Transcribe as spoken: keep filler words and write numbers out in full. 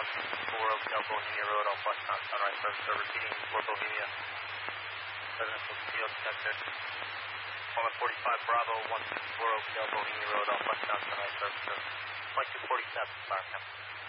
four Hotel Bohemia Road, all flights on Sunrise service. So repeating four Bohemia, residential field connected. one forty-five Bravo, one four Hotel Bohemia Road, all flights on Sunrise service. Flight two forty-seven, fire captain.